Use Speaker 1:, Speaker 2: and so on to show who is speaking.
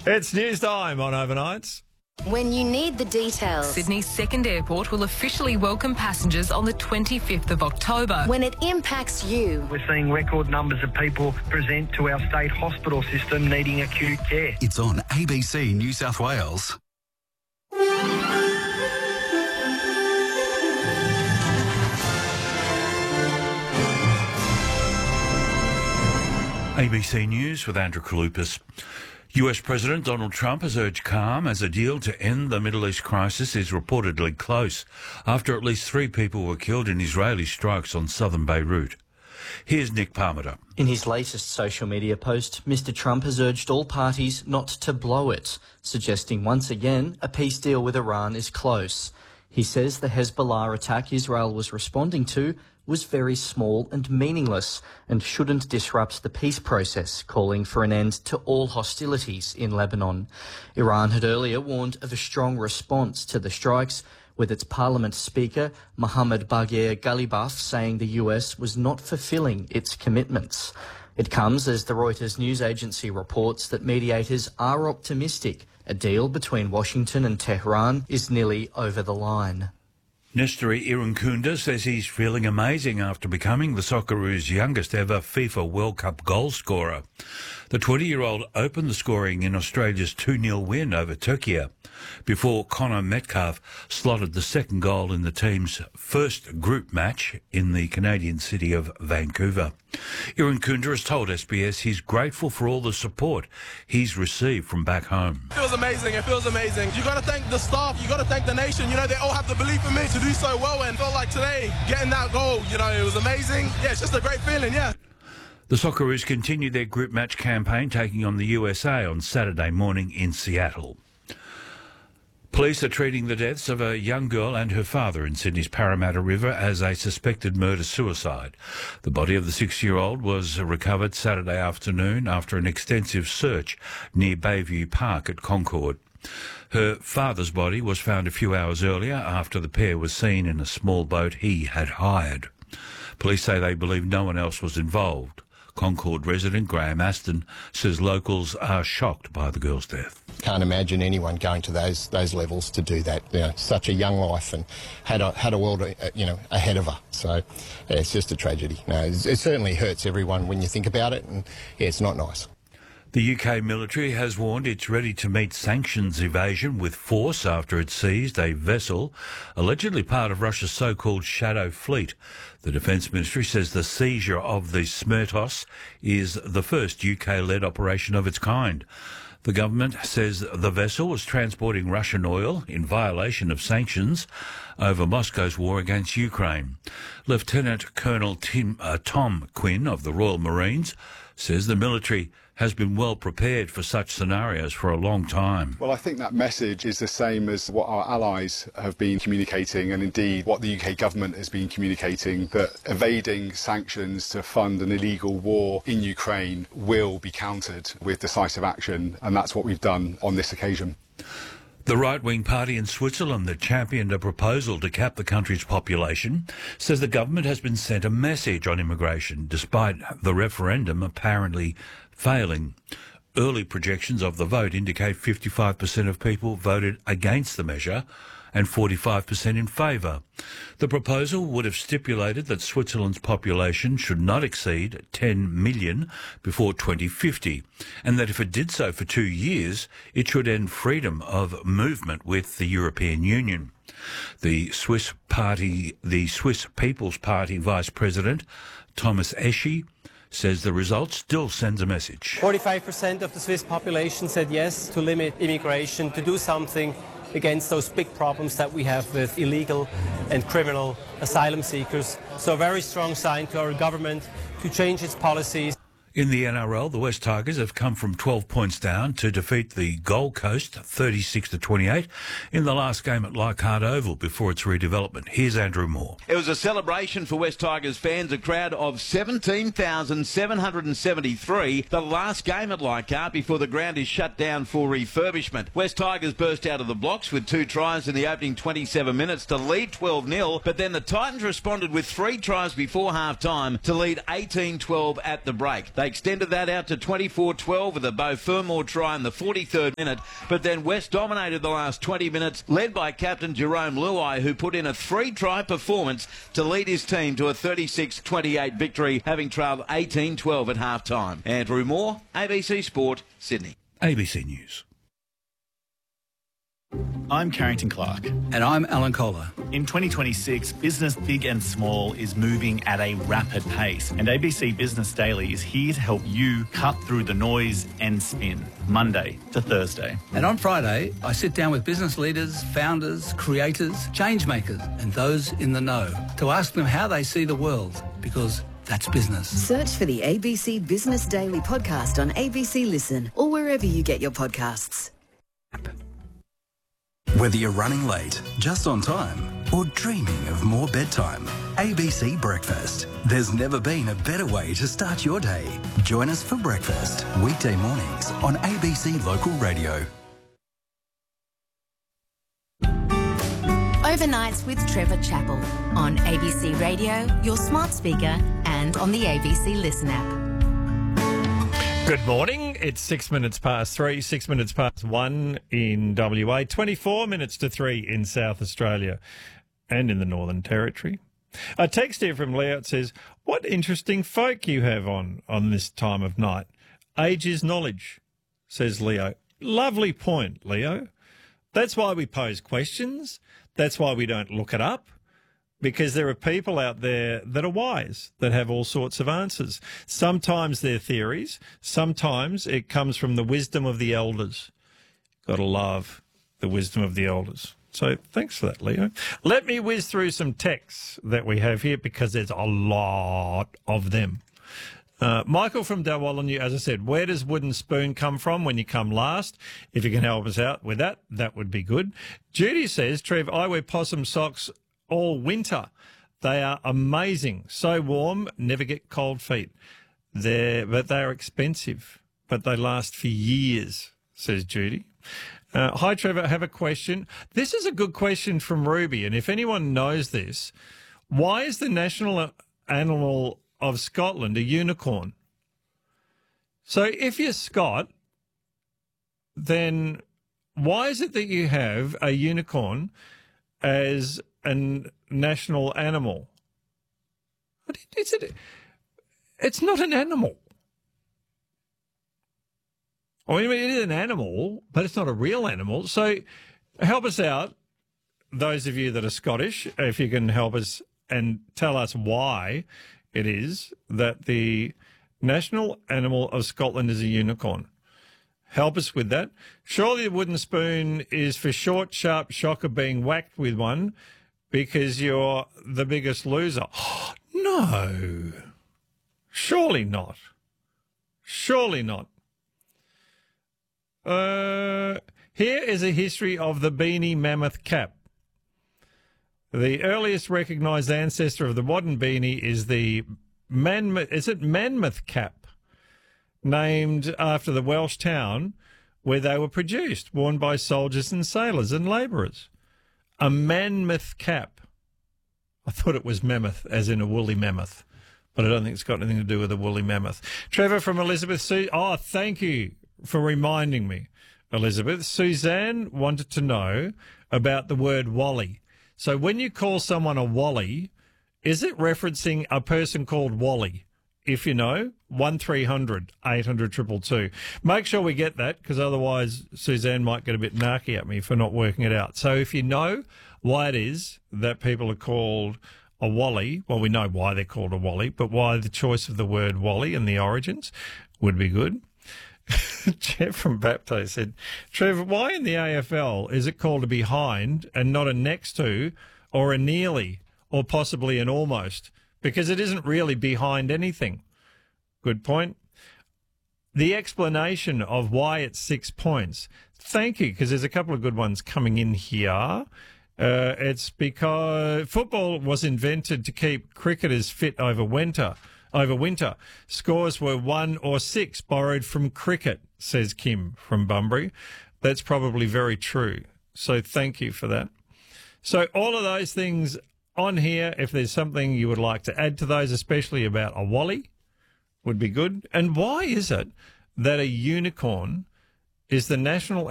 Speaker 1: It's news time on Overnights.
Speaker 2: When you need the details.
Speaker 3: Sydney's second airport will officially welcome passengers on the 25th of October.
Speaker 2: When it impacts you.
Speaker 4: We're seeing record numbers of people present to our state hospital system needing acute care.
Speaker 5: It's on ABC New South Wales.
Speaker 6: ABC News with Andrew Kalupas. US President Donald Trump has urged calm as a deal to end the Middle East crisis is reportedly close after at least 3 people were killed in Israeli strikes on southern Beirut. Here's Nick Parmenter.
Speaker 7: In his latest social media post, Mr. Trump has urged all parties not to blow it, suggesting once again a peace deal with Iran is close. He says the Hezbollah attack Israel was responding to was very small and meaningless and shouldn't disrupt the peace process, calling for an end to all hostilities in Lebanon. Iran had earlier warned of a strong response to the strikes, with its parliament speaker, Mohammad Bagher Ghalibaf, saying the US was not fulfilling its commitments. It comes as the Reuters news agency reports that mediators are optimistic a deal between Washington and Tehran is nearly over the line.
Speaker 6: Nestory Irankunda says he's feeling amazing after becoming the Socceroos' youngest ever FIFA World Cup goal scorer. The 20-year-old opened the scoring in Australia's 2-0 win over Turkey before Connor Metcalfe slotted the second goal in the team's first group match in the Canadian city of Vancouver. Irankunda has told SBS he's grateful for all the support he's received from back home.
Speaker 8: It feels amazing. It feels amazing. You got to thank the staff. You got to thank the nation. You know, they all have the belief in me to do so well, and felt like today, getting that goal, you know, it was amazing. Yeah, it's just a great feeling, yeah.
Speaker 6: The Socceroos continue their group match campaign, taking on the USA on Saturday morning in Seattle. Police are treating the deaths of a young girl and her father in Sydney's Parramatta River as a suspected murder-suicide. The body of the 6-year-old was recovered Saturday afternoon after an extensive search near Bayview Park at Concord. Her father's body was found a few hours earlier after the pair was seen in a small boat he had hired. Police say they believe no one else was involved. Concord resident Graham Aston says locals are shocked by the girl's death.
Speaker 9: Can't imagine anyone going to those levels to do that. You know, such a young life and had a world ahead of her. So yeah, it's just a tragedy. No, it certainly hurts everyone when you think about it, and yeah, it's not nice.
Speaker 6: The UK military has warned it's ready to meet sanctions evasion with force after it seized a vessel allegedly part of Russia's so-called Shadow Fleet. The Defence Ministry says the seizure of the Smertos is the first UK-led operation of its kind. The government says the vessel was transporting Russian oil in violation of sanctions over Moscow's war against Ukraine. Lieutenant Colonel Tom Quinn of the Royal Marines says the military has been well prepared for such scenarios for a long time.
Speaker 10: Well, I think that message is the same as what our allies have been communicating, and indeed what the UK government has been communicating, that evading sanctions to fund an illegal war in Ukraine will be countered with decisive action, and that's what we've done on this occasion.
Speaker 6: The right-wing party in Switzerland that championed a proposal to cap the country's population says the government has been sent a message on immigration, despite the referendum apparently failing. Early projections of the vote indicate 55% of people voted against the measure and 45% in favour. The proposal would have stipulated that Switzerland's population should not exceed 10 million before 2050, and that if it did so for 2 years, it should end freedom of movement with the European Union. The Swiss People's Party Vice President, Thomas Eschi, says the result still sends a message.
Speaker 11: 45% of the Swiss population said yes to limit immigration, to do something against those big problems that we have with illegal and criminal asylum seekers. So a very strong sign to our government to change its policies.
Speaker 6: In the NRL, the West Tigers have come from 12 points down to defeat the Gold Coast 36-28 in the last game at Leichhardt Oval before its redevelopment. Here's Andrew Moore.
Speaker 12: It was a celebration for West Tigers fans, a crowd of 17,773. The last game at Leichhardt before the ground is shut down for refurbishment. West Tigers burst out of the blocks with 2 tries in the opening 27 minutes to lead 12-0, but then the Titans responded with 3 tries before half-time to lead 18-12 at the break. They extended that out to 24-12 with a Beau Fermor try in the 43rd minute, but then West dominated the last 20 minutes, led by captain Jerome Luai, who put in a 3-try performance to lead his team to a 36-28 victory, having trailed 18-12 at half-time. Andrew Moore, ABC Sport, Sydney.
Speaker 6: ABC News.
Speaker 13: I'm Carrington Clark.
Speaker 5: And I'm Alan Kohler.
Speaker 13: In 2026, business big and small is moving at a rapid pace, and ABC Business Daily is here to help you cut through the noise and spin, Monday to Thursday.
Speaker 5: And on Friday, I sit down with business leaders, founders, creators, change makers, and those in the know to ask them how they see the world, because that's business.
Speaker 14: Search for the ABC Business Daily podcast on ABC Listen or wherever you get your podcasts.
Speaker 5: Whether you're running late, just on time, or dreaming of more bedtime, ABC Breakfast. There's never been a better way to start your day. Join us for breakfast, weekday mornings on ABC Local Radio.
Speaker 2: Overnights with Trevor Chappell on ABC Radio, your smart speaker, and on the ABC Listen app.
Speaker 1: Good morning. It's 6 minutes past 3, 6 minutes past 1 in WA, 24 minutes to 3 in South Australia and in the Northern Territory. A text here from Leo says, what interesting folk you have on this time of night. Age is knowledge, says Leo. Lovely point, Leo. That's why we pose questions. That's why we don't look it up. Because there are people out there that are wise, that have all sorts of answers. Sometimes they're theories. Sometimes it comes from the wisdom of the elders. Got to love the wisdom of the elders. So thanks for that, Leo. Let me whiz through some texts that we have here because there's a lot of them. Michael from Dalwallon, as I said, where does wooden spoon come from when you come last? If you can help us out with that, that would be good. Judy says, Trev, I wear possum socks all winter. They are amazing. So warm, never get cold feet. But they are expensive, but they last for years, says Judy. Hi, Trevor, I have a question. This is a good question from Ruby, and if anyone knows this, why is the national animal of Scotland a unicorn? So if you're Scot, then why is it that you have a unicorn as a national animal? It's not an animal. I mean, it is an animal, but it's not a real animal. So help us out, those of you that are Scottish, if you can help us and tell us why it is that the national animal of Scotland is a unicorn. Help us with that. Surely the wooden spoon is for short, sharp shock of being whacked with one because you're the biggest loser. No. Surely not. Surely not. Here is a history of the beanie mammoth cap. The earliest recognised ancestor of the modern beanie is the Monmouth cap, named after the Welsh town where they were produced, worn by soldiers and sailors and labourers. A Monmouth cap. I thought it was mammoth, as in a woolly mammoth, but I don't think it's got anything to do with a woolly mammoth. Trevor from Elizabeth. Oh, thank you for reminding me, Elizabeth. Suzanne wanted to know about the word wally. So when you call someone a wally, is it referencing a person called Wally? If you know, 1300 800 222. Make sure we get that, because otherwise Suzanne might get a bit narky at me for not working it out. So if you know why it is that people are called a wally, well, we know why they're called a wally, but why the choice of the word wally and the origins would be good. Jeff from Bapto said, Trevor, why in the AFL is it called a behind and not a next to or a nearly or possibly an almost? Because it isn't really behind anything. Good point. The explanation of why it's 6 points. Thank you, because there's a couple of good ones coming in here. It's because football was invented to keep cricketers fit over winter. Scores were 1 or 6 borrowed from cricket, says Kim from Bunbury. That's probably very true. So thank you for that. So all of those things on here, if there's something you would like to add to those, especially about a wally, would be good. And why is it that a unicorn is the national